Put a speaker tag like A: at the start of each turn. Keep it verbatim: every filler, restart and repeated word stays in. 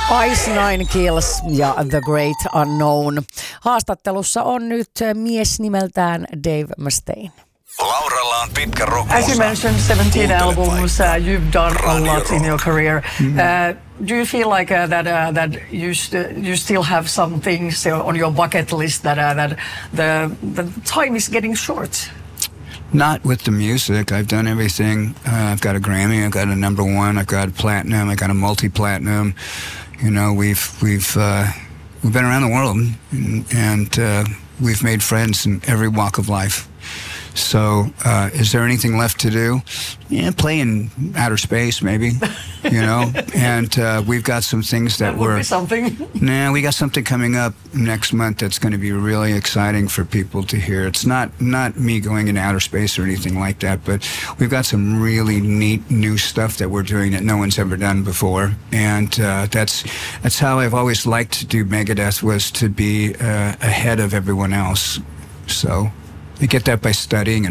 A: Ice Nine Kills ja The Great Unknown. Haastattelussa on nyt mies nimeltään Dave Mustaine.
B: Lauralla on pitkä rockmusa.
C: As you mentioned, seventeen albums. Uh, you've done a lot in your career. Mm-hmm. Uh, do you feel like uh, that uh, that you st- you still have some things on your bucket list that uh, that the the time is getting short?
D: Not with the music. I've done everything. Uh, I've got a Grammy. I've got a number one. I've got a platinum. I got a multi-platinum. You know, we've we've uh, we've been around the world, and, and uh, we've made friends in every walk of life. So, uh, is there anything left to do? Yeah, play in outer space, maybe. You know, and uh, we've got some things that,
C: that
D: we're.
C: Be something.
D: Nah, we got something coming up next month that's going to be really exciting for people to hear. It's not not me going into outer space or anything like that, but we've got some really neat new stuff that we're doing that no one's ever done before, and uh, that's that's how I've always liked to do Megadeth, was to be uh, ahead of everyone else. So. I get that by studying and